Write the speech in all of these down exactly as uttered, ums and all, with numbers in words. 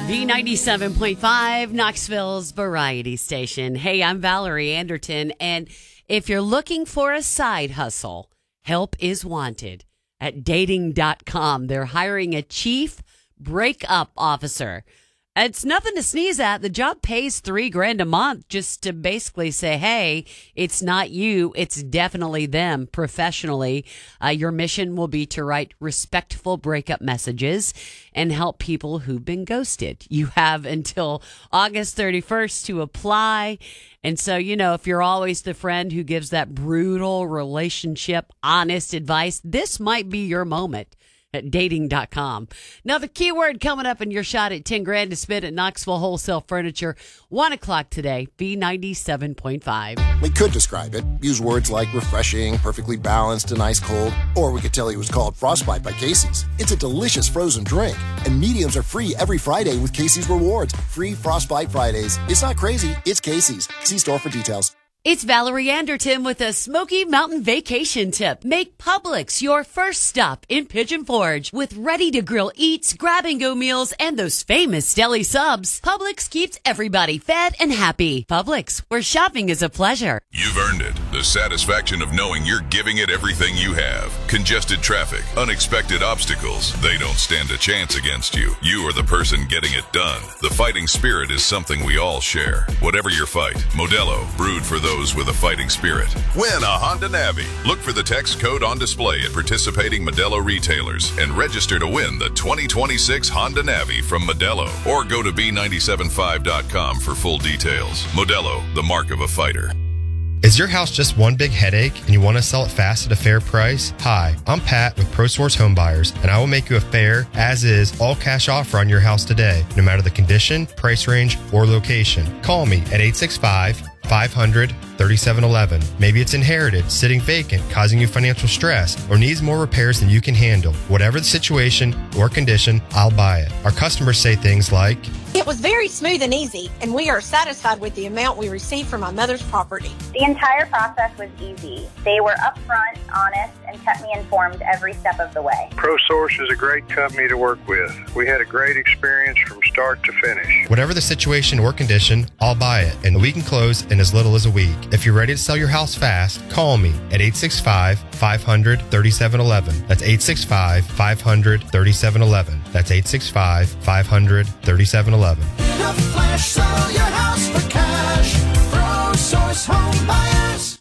B ninety-seven point five, Knoxville's variety station. Hey, I'm Valerie Anderton, and if you're looking for a side hustle, help is wanted at dating dot com. They're hiring a chief breakup officer. It's nothing to sneeze at. The job pays three grand a month just to basically say, hey, it's not you. It's definitely them professionally. Uh, your mission will be to write respectful breakup messages and help people who've been ghosted. You have until August thirty-first to apply. And so, you know, if you're always the friend who gives that brutal relationship, honest advice, this might be your moment. At dating dot com. Now, the keyword coming up in your shot at ten grand to spend at Knoxville Wholesale Furniture. One o'clock today, B ninety-seven point five. We could describe it. Use words like refreshing, perfectly balanced, and ice cold. Or we could tell you it was called Frostbite by Casey's. It's a delicious frozen drink. And mediums are free every Friday with Casey's Rewards. Free Frostbite Fridays. It's not crazy. It's Casey's. See store for details. It's Valerie Anderton with a Smoky Mountain vacation tip. Make Publix your first stop in Pigeon Forge with ready-to-grill eats, grab-and-go meals, and those famous deli subs. Publix keeps everybody fed and happy. Publix, where shopping is a pleasure. You've earned it. The satisfaction of knowing you're giving it everything you have. Congested traffic, unexpected obstacles, they don't stand a chance against you. You are the person getting it done. The fighting spirit is something we all share. Whatever your fight, Modelo, brewed for those with a fighting spirit. Win a Honda Navi. Look for the text code on display at participating Modelo retailers and register to win the twenty twenty-six Honda Navi from Modelo, or go to B nine seven five dot com for full details. Modelo, the mark of a fighter. Is your house just one big headache and you want to sell it fast at a fair price? Hi, I'm Pat with ProSource Home Buyers, and I will make you a fair, as-is, all-cash offer on your house today, no matter the condition, price range, or location. Call me at eight six five, five hundred, thirty-seven eleven. Maybe it's inherited, sitting vacant, causing you financial stress, or needs more repairs than you can handle. Whatever the situation or condition, I'll buy it. Our customers say things like, "It was very smooth and easy, and we are satisfied with the amount we received from my mother's property." The entire process was easy. They were upfront, honest, and kept me informed every step of the way. ProSource is a great company to work with. We had a great experience from start to finish. Whatever the situation or condition, I'll buy it, and we can close in as little as a week. If you're ready to sell your house fast, call me at eight six five, five hundred, thirty-seven eleven. That's eight six five, five hundred, thirty-seven eleven. That's eight six five, five hundred, thirty-seven eleven. In a flash, sell your house for cash. ProSource Home Buyers.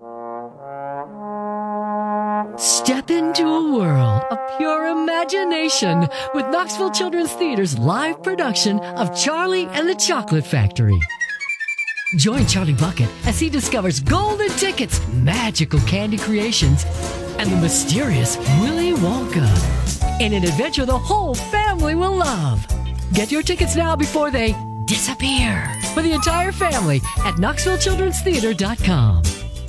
Step into a world of pure imagination with Knoxville Children's Theater's live production of Charlie and the Chocolate Factory. Join Charlie Bucket as he discovers golden tickets, magical candy creations, and the mysterious Willy Wonka in an adventure the whole family will love. Get your tickets now before they disappear for the entire family at Knoxville Children's Theater dot com.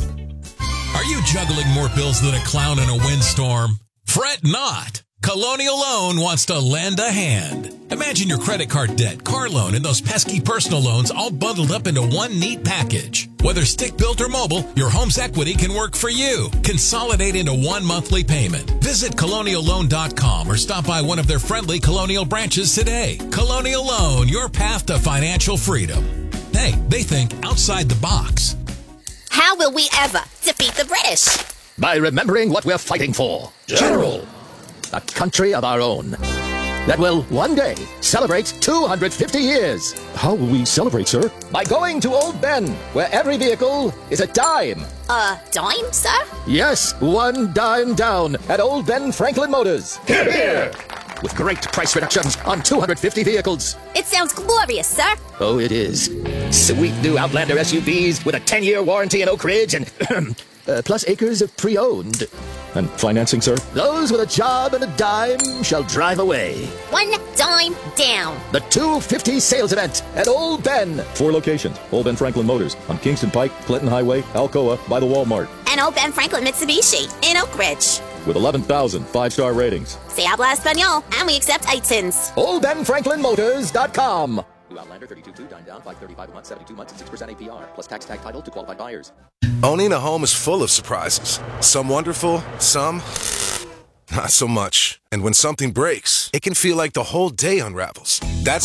Are you juggling more bills than a clown in a windstorm? Fret not. Colonial Loan wants to lend a hand. Imagine your credit card debt, car loan, and those pesky personal loans all bundled up into one neat package. Whether stick-built or mobile, your home's equity can work for you. Consolidate into one monthly payment. Visit colonial loan dot com or stop by one of their friendly Colonial branches today. Colonial Loan, your path to financial freedom. Hey, they think outside the box. How will we ever defeat the British? By remembering what we're fighting for. General. A country of our own that will one day celebrate two hundred fifty years. How will we celebrate, sir? By going to Old Ben, where every vehicle is a dime. A dime, sir? Yes, one dime down at Old Ben Franklin Motors. Here, here! With great price reductions on two hundred fifty vehicles. It sounds glorious, sir. Oh, it is. Sweet new Outlander S U Vs with a ten-year warranty in Oak Ridge and uh, plus acres of pre-owned. And financing, sir? Those with a job and a dime shall drive away. One dime down. The two fifty sales event at Old Ben. Four locations. Old Ben Franklin Motors on Kingston Pike, Clinton Highway, Alcoa, by the Walmart. And Old Ben Franklin Mitsubishi in Oak Ridge. With eleven thousand five-star ratings. Se habla español, and we accept I T I Ns. Old Ben Franklin Motors dot com. New Outlander thirty-two two, dime down, five thirty-five a month, seventy-two months, and six percent A P R, plus tax tag title to qualified buyers. Owning a home is full of surprises. Some wonderful, some not so much. And when something breaks, it can feel like the whole day unravels. That's